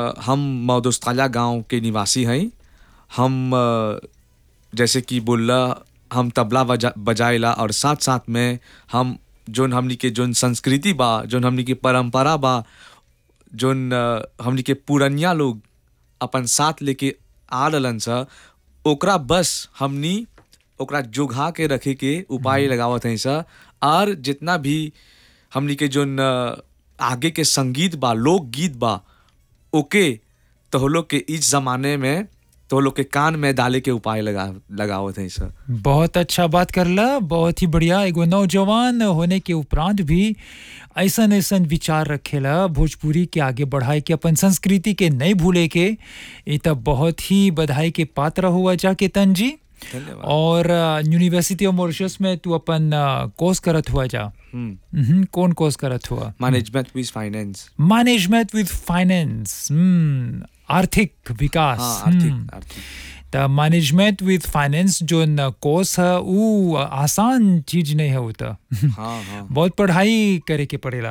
हम मौदोस्ताला गांव के निवासी हैं। हम जैसे कि बोला हम तबला बजाइला और साथ साथ में हम जोन हमनी के जोन संस्कृति बा, जोन हमनी के परंपरा बा, जोन हमनी के पुरनिया लोग अपन साथ लेके आ रहलन सा, ओकरा बस हमनी ओकरा जोगा के रखे के उपाय लगावत हैं सा। और जितना भी हमनी के जोन आगे के संगीत बा, लोकगीत बा, ओके तो लोग के इस जमाने में तो लोग के कान में डाले के उपाय लगावत हैं सर। बहुत अच्छा बात करला, बहुत ही बढ़िया। एगो नौजवान होने के उपरांत भी ऐसन ऐसन विचार रखेला भोजपुरी के आगे बढ़ाए के, अपन संस्कृति के नहीं भूले के। ये तब बहुत ही बधाई के पात्र हुआ जा केतन जी। और यूनिवर्सिटी ऑफ मॉरिशस में तू अपन कोर्स करत हुआ जा। कौन कोर्स करत हुआ? मैनेजमेंट विद फाइनेंस। मैनेजमेंट विद फाइनेंस, आर्थिक विकास। आर्थिक त मैनेजमेंट विद फाइनेंस जो कोर्स है वो आसान चीज नहीं है, वो तो बहुत पढ़ाई करे के पड़ेला।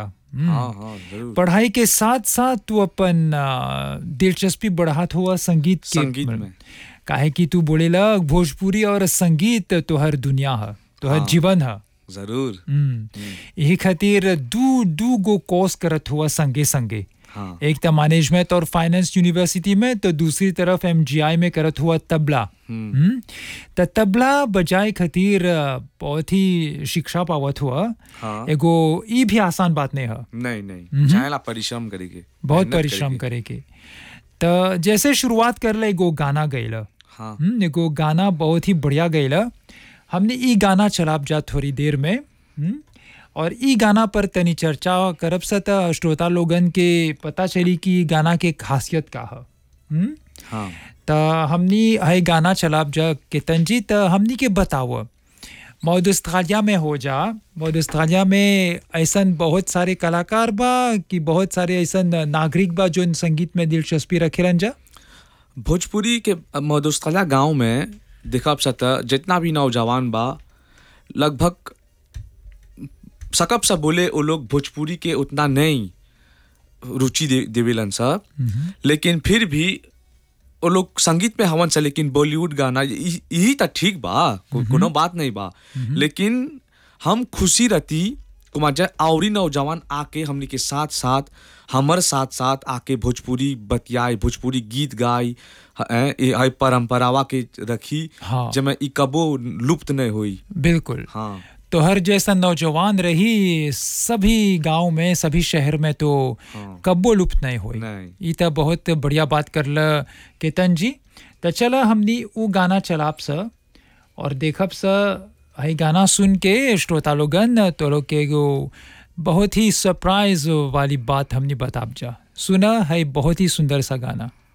पढ़ाई के साथ साथ तू अपन दिलचस्पी बढ़ात हुआ संगीत में। काहे कि तू बोलेला भोजपुरी और संगीत तो हर दुनिया है, तो हर जीवन है। जरूर। यही खातिर दू गो कोर्स करत हुआ संगे संगे। एक तो मैनेजमेंट और फाइनेंस यूनिवर्सिटी में, तो दूसरी तरफ MGI में करत हुआ तबला। तो तबला बजाए खातिर बहुत ही शिक्षा पावत हुआ। एगो ई भी आसान बात नहीं है। नहीं चाहेला परिश्रम करेके, बहुत परिश्रम करेके। तो जैसे शुरुआत कर ले एगो गाना गईला। एगो गाना बहुत ही बढ़िया गईला। हमने ई गाना चलाब जा थोड़ी देर में। और ई गाना पर तनी चर्चा करब सा त श्रोता लोगन के पता चली कि गाना के खासियत का है। त हमनी है गाना चलाब जा केतन जी, त हमनी के बताओ मौदोस्तालिया में हो जा। मौदोस्तालिया में ऐसन बहुत सारे कलाकार बा कि बहुत सारे ऐसन नागरिक बा जो संगीत में दिलचस्पी रखेलन जा। भोजपुरी के मौदोस्तालिया गांव में देखब सा त जितना भी नौजवान बा लगभग सकब सा बोले वो लोग भोजपुरी के उतना नहीं रुचि देवेलन सा। लेकिन फिर भी वो लोग संगीत में हवन सा। लेकिन बॉलीवुड गाना यही तो ठीक बा, कोनो बात नहीं बा। लेकिन हम खुशी रहती कुमार आवरी नौजवान आके हमनी के साथ साथ हमर साथ साथ आके भोजपुरी बतियाए, भोजपुरी गीत गाए, परंपरावा के रखी। जब ई कबो लुप्त नहीं हुई। बिल्कुल। तो हर जैसा नौजवान रही सभी गांव में, सभी शहर में, तो कब्बो लुप्त नहीं हुई। ये तो बहुत बढ़िया बात कर ल केतन जी। तो चला हमनी वो गाना चलाब सा और देखब सा है गाना सुन के श्रोता लोगन तो लोग के बहुत ही सरप्राइज वाली बात हमनी बताब जा। सुना है बहुत ही सुंदर सा गाना।